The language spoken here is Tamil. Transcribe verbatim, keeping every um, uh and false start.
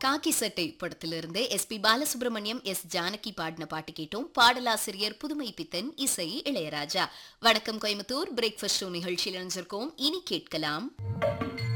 காக்கி சட்டை படத்திலிருந்து S B Balasubramaniam, S Janaki பாடின பாட்டு கேட்டோம். பாடலாசிரியர் புதுமை பித்தன், இசை இளையராஜா. வணக்கம் கோயம்புத்தூர் பிரேக்ஃபாஸ்ட் ஷோ நிகழ்ச்சியில் இணைஞ்சிருக்கோம். இனி கேட்கலாம்